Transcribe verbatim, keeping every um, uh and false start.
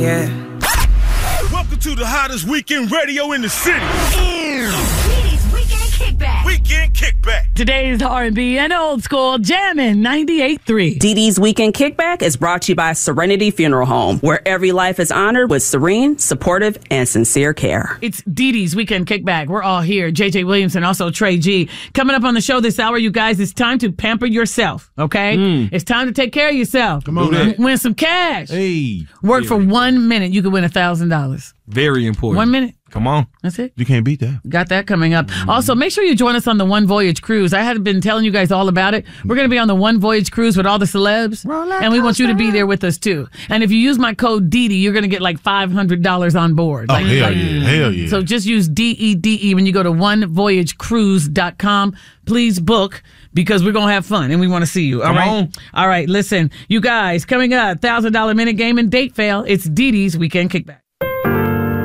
yeah. Welcome to the hottest weekend radio in the city. Dee Weekend Kickback. Weekend Kickback. Today's R and B and old school jamming ninety-eight point three. Dee Dee's Weekend Kickback is brought to you by Serenity Funeral Home, where every life is honored with serene, supportive, and sincere care. It's Dee Dee's Weekend Kickback. We're all here. J J Williamson, also Trey G. Coming up on the show this hour, you guys, it's time to pamper yourself, okay? Mm. It's time to take care of yourself. Come on, man. Win some cash. Hey. Work for one minute. You could win one thousand dollars. Very important. One minute. Come on. That's it. You can't beat that. Got that coming up. Mm-hmm. Also, make sure you join us on the One Voyage Cruise. I had been telling you guys all about it. We're going to be on the One Voyage Cruise with all the celebs. And we want you to be there with us, too. And if you use my code D D, you're going to get like five hundred dollars on board. Oh, like, hell like, yeah. Hell yeah. So just use D E D E when you go to one voyage cruise dot com. Please book, because we're going to have fun and we want to see you. All Come right? on. All right, listen. You guys, coming up, one thousand dollars minute game and date fail. It's Dee Dee's Weekend Kickback.